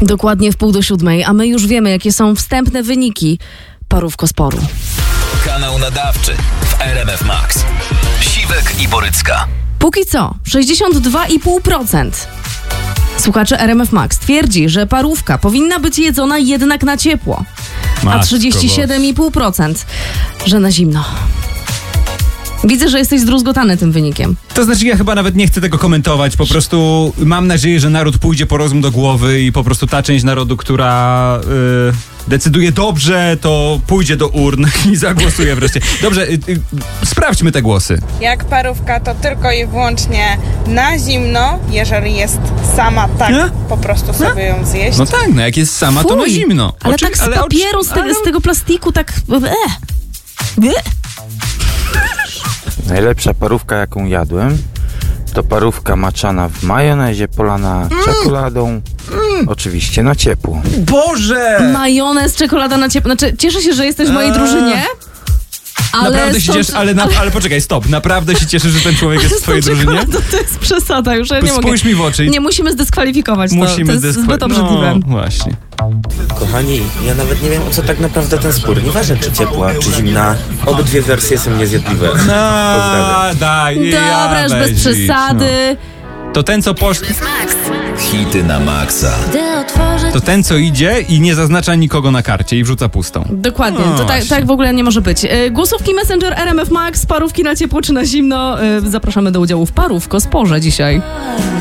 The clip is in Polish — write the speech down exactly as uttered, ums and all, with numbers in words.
Dokładnie w pół do siódmej, a my już wiemy, jakie są wstępne wyniki Parówko Sporu. Kanał nadawczy w R M F Max. Siwek i Borycka. Póki co sześćdziesiąt dwa i pół procent słuchaczy R M F Max twierdzi, że parówka powinna być jedzona jednak na ciepło, a trzydzieści siedem i pół procent, że na zimno. Widzę, że jesteś zdruzgotany tym wynikiem. To znaczy, ja chyba nawet nie chcę tego komentować. Po prostu mam nadzieję, że naród pójdzie po rozum do głowy i po prostu ta część narodu, która yy, decyduje dobrze, to pójdzie do urn i zagłosuje wreszcie. Dobrze, yy, yy, sprawdźmy te głosy. Jak parówka, to tylko i wyłącznie na zimno, jeżeli jest sama, tak Nie? po prostu sobie ją zjeść. No tak, no jak jest sama, to na Fuj, zimno. Ale Oczy- tak z ale papieru, oczy- z, tego, ale- z tego plastiku, tak... E. E. Najlepsza parówka, jaką jadłem, to parówka maczana w majonezie, polana czekoladą, mm. oczywiście na ciepło. Boże! Majonez, czekolada na ciepło. Znaczy, cieszę się, że jesteś w mojej Eee. drużynie. Ale Naprawdę się stąd- cieszę, ale, na, ale poczekaj, stop. Naprawdę się cieszę, że ten człowiek jest w z tą twojej drużynie? czekoladą to jest przesada, już ja nie mogę. Spójrz mi w oczy. Nie musimy zdyskwalifikować to. Musimy to jest dyskwa- zbyt obrzydliwe. No właśnie. Kochani, ja nawet nie wiem, o co tak naprawdę ten spór. Nieważne, czy ciepła, czy zimna. Obydwie wersje są niezjadliwe. No, Pozdrawiam. daj, Dobra, ja już bez weź, przesady. No. To ten, co poszedł, Hity na maksa. to ten, co idzie i nie zaznacza nikogo na karcie i wrzuca pustą. Dokładnie, No to tak, właśnie. tak w ogóle nie może być. E, Głosówki Messenger R M F Max, parówki na ciepło czy na zimno. E, Zapraszamy do udziału w Parówko Sporze dzisiaj.